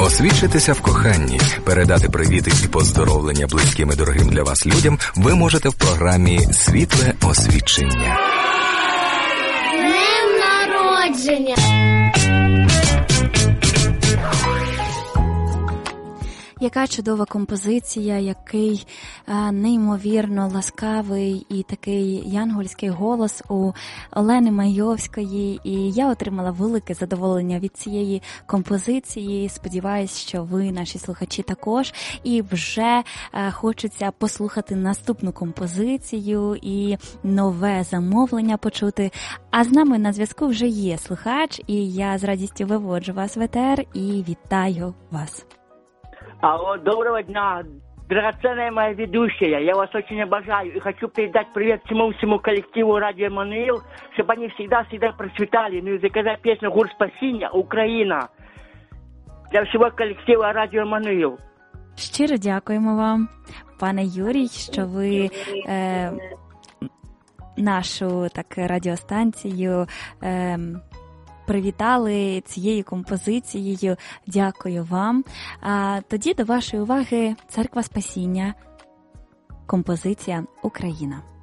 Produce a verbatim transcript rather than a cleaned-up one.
Освідчитися в коханні, передати привіти і поздоровлення близьким і дорогим для вас людям ви можете в програмі «Світле освідчення». З днем народження! Яка чудова композиція, який а, неймовірно ласкавий і такий янгольський голос у Олени Майовської. І я отримала велике задоволення від цієї композиції. Сподіваюсь, що ви, наші слухачі, також. І вже а, хочеться послухати наступну композицію і нове замовлення почути. А з нами на зв'язку вже є слухач, і я з радістю виводжу вас в етер і вітаю вас. Алло, доброго дня, драгоценная моя ведущая. Я вас очень обожаю и хочу передать привет всему-всему коллективу Радио Эммануил, чтобы они всегда-всегда процветали. Ну и заказать песню «Гур спасіння, Україна» для всего коллектива Радио Эммануил. Щиро дякуємо вам, пане Юрій, що ви е, нашу так радіостанцію е, привітали цією композицією. Дякую вам. А тоді до вашої уваги «Церква спасіння», композиція «Україна».